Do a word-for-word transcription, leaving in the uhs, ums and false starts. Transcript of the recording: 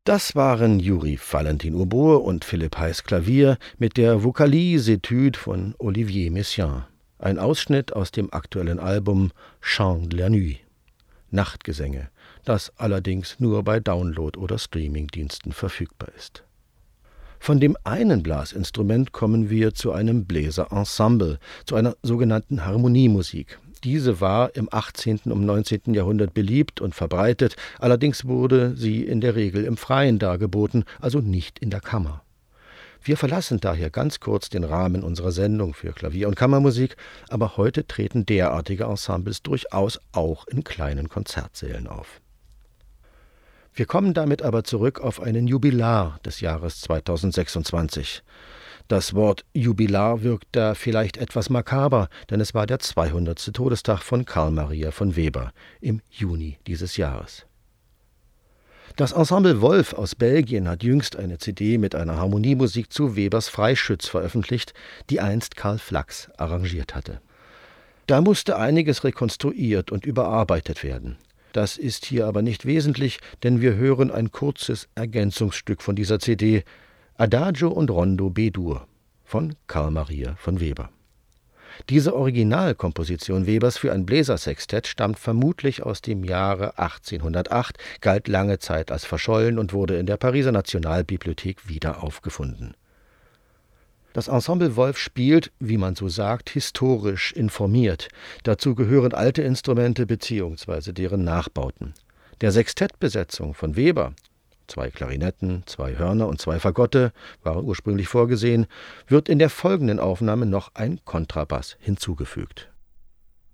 Das waren Juri Valentin-Urbohr und Philipp Heiß Klavier mit der Vocalise-Etude von Olivier Messiaen. Ein Ausschnitt aus dem aktuellen Album Chant de la Nuit. Nachtgesänge, das allerdings nur bei Download- oder Streamingdiensten verfügbar ist. Von dem einen Blasinstrument kommen wir zu einem Bläserensemble, zu einer sogenannten Harmoniemusik. Diese war im achtzehnten und neunzehnten Jahrhundert beliebt und verbreitet, allerdings wurde sie in der Regel im Freien dargeboten, also nicht in der Kammer. Wir verlassen daher ganz kurz den Rahmen unserer Sendung für Klavier- und Kammermusik, aber heute treten derartige Ensembles durchaus auch in kleinen Konzertsälen auf. Wir kommen damit aber zurück auf einen Jubilar des Jahres zweitausendsechsundzwanzig. Das Wort Jubilar wirkt da vielleicht etwas makaber, denn es war der zweihundertste Todestag von Carl Maria von Weber im Juni dieses Jahres. Das Ensemble Wolf aus Belgien hat jüngst eine C D mit einer Harmoniemusik zu Webers Freischütz veröffentlicht, die einst Karl Flachs arrangiert hatte. Da musste einiges rekonstruiert und überarbeitet werden. Das ist hier aber nicht wesentlich, denn wir hören ein kurzes Ergänzungsstück von dieser C D, Adagio und Rondo B-Dur von Carl Maria von Weber. Diese Originalkomposition Webers für ein Bläsersextett stammt vermutlich aus dem Jahre achtzehnhundertacht, galt lange Zeit als verschollen und wurde in der Pariser Nationalbibliothek wieder aufgefunden. Das Ensemble Wolf spielt, wie man so sagt, historisch informiert. Dazu gehören alte Instrumente bzw. deren Nachbauten. Der Sextettbesetzung von Weber, zwei Klarinetten, zwei Hörner und zwei Fagotte, waren ursprünglich vorgesehen, wird in der folgenden Aufnahme noch ein Kontrabass hinzugefügt.